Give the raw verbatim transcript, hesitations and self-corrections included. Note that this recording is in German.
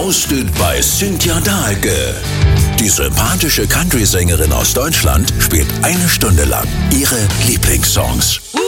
hosted bei Cynthia Dahlke. Die sympathische Country-Sängerin aus Deutschland spielt eine Stunde lang ihre Lieblingssongs.